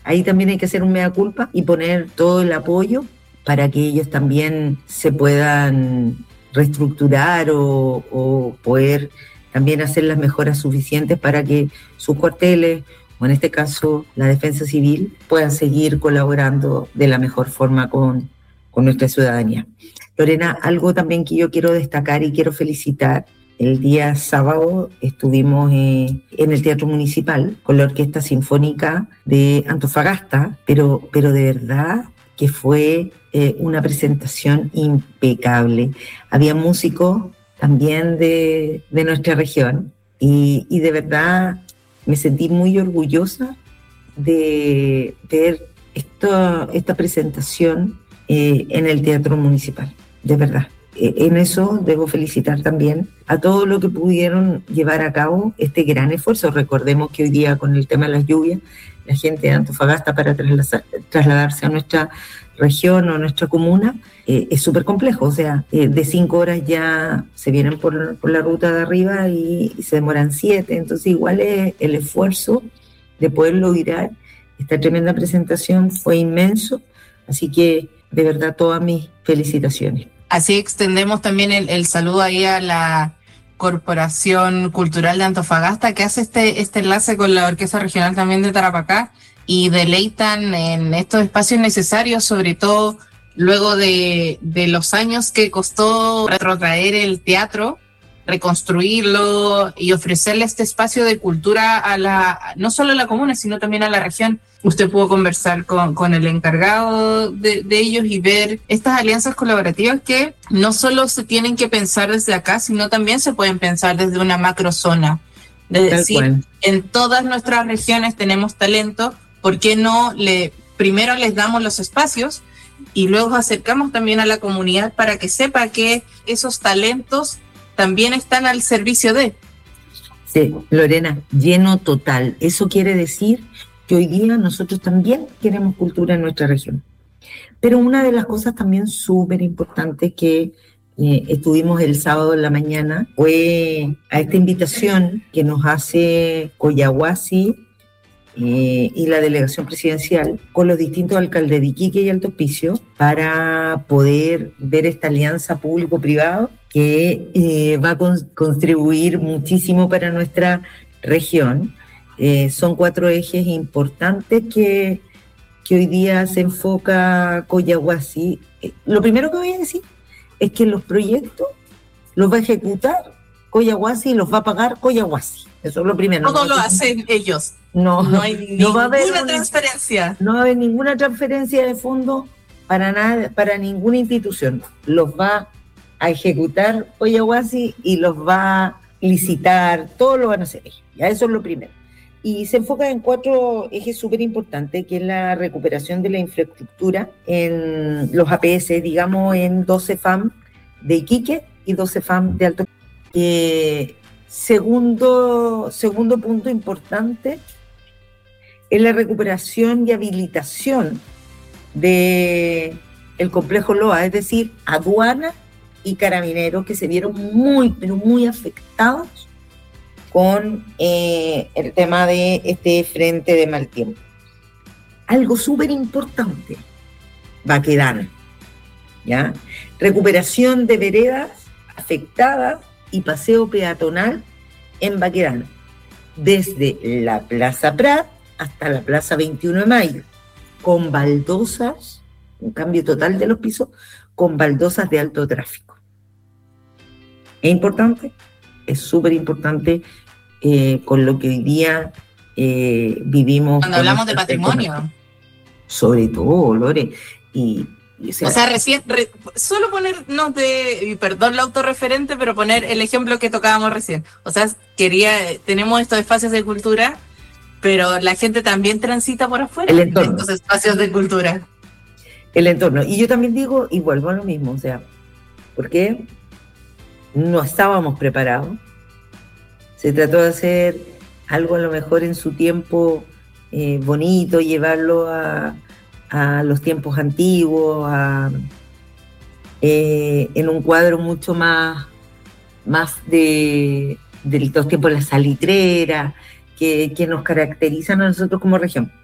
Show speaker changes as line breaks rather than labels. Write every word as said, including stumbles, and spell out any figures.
ahí también hay que hacer un mea culpa y poner todo el apoyo para que ellos también se puedan reestructurar o, o poder también hacer las mejoras suficientes para que sus cuarteles, o en este caso la defensa civil, puedan seguir colaborando de la mejor forma con, con nuestra ciudadanía. Lorena, algo también que yo quiero destacar y quiero felicitar. El día sábado estuvimos eh, en el Teatro Municipal con la Orquesta Sinfónica de Antofagasta, pero, pero de verdad que fue eh, una presentación impecable. Había músicos también de, de nuestra región y, y de verdad me sentí muy orgullosa de ver esto, esta presentación eh, en el Teatro Municipal, de verdad. En eso debo felicitar también a todos los que pudieron llevar a cabo este gran esfuerzo. Recordemos que hoy día con el tema de las lluvias, la gente de Antofagasta para trasladarse a nuestra región o nuestra comuna eh, es súper complejo. O sea, eh, de cinco horas ya se vienen por, por la ruta de arriba y, y se demoran siete. Entonces igual es el esfuerzo de poder lograr esta tremenda presentación fue inmenso. Así que de verdad todas mis felicitaciones.
Así extendemos también el, el saludo ahí a la Corporación Cultural de Antofagasta, que hace este, este enlace con la Orquesta Regional también de Tarapacá y deleitan en estos espacios necesarios, sobre todo luego de, de los años que costó retrotraer el teatro, reconstruirlo y ofrecerle este espacio de cultura a la, no solo a la comuna, sino también a la región. Usted pudo conversar con, con el encargado de, de ellos y ver estas alianzas colaborativas que no solo se tienen que pensar desde acá, sino también se pueden pensar desde una macrozona. De decir, en todas nuestras regiones tenemos talento, ¿por qué no le primero les damos los espacios y luego acercamos también a la comunidad para que sepa que esos talentos también están al servicio de?
Sí, Lorena, lleno total. Eso quiere decir que hoy día nosotros también queremos cultura en nuestra región. Pero una de las cosas también súper importantes que eh, estuvimos el sábado en la mañana fue a esta invitación que nos hace Coyahuasi eh, y la delegación presidencial con los distintos alcaldes de Iquique y Alto Hospicio para poder ver esta alianza público-privado que eh, va a con- contribuir muchísimo para nuestra región. Eh, son cuatro ejes importantes que, que hoy día se enfoca Coyahuasi. Eh, lo primero que voy a decir es que los proyectos los va a ejecutar Coyahuasi y los va a pagar Coyahuasi. Eso es lo primero.
Todo
no
lo hacen ellos.
No,
no hay
no va
ninguna
a haber una,
transferencia.
No va a haber ninguna transferencia de fondos para nada, para ninguna institución. Los va a ejecutar Coyahuasi y los va a licitar, todo lo van a hacer ellos. Ya eso es lo primero. Y se enfoca en cuatro ejes súper importantes, que es la recuperación de la infraestructura en los A P S, digamos, en doce F A M de Iquique y doce F A M de Alto. Eh, segundo, segundo punto importante es la recuperación y habilitación del complejo L O A, es decir, aduana y carabineros que se vieron muy, pero muy afectados con eh, el tema de este frente de mal tiempo. Algo súper importante, Baquedano, ¿ya? Recuperación de veredas afectadas y paseo peatonal en Baquedano, desde la Plaza Prat hasta la Plaza veintiuno de mayo, con baldosas, un cambio total de los pisos, con baldosas de alto tráfico. ¿Es importante? Es súper importante. Eh, con lo que hoy día eh, vivimos.
Cuando hablamos de patrimonio. Personas.
Sobre todo, Lore. Y, y,
o sea, o sea recién, re, solo ponernos de, y perdón la autorreferente, pero poner el ejemplo que tocábamos recién. O sea, quería, tenemos estos espacios de cultura, pero la gente también transita por afuera
el entorno.
De estos espacios de cultura.
El entorno. Y yo también digo, y vuelvo a lo mismo, o sea, porque no estábamos preparados. Se trató de hacer algo a lo mejor en su tiempo eh, bonito, llevarlo a, a los tiempos antiguos, a, eh, en un cuadro mucho más, más de, de los tiempos de la salitrera, que, que nos caracterizan a nosotros como región.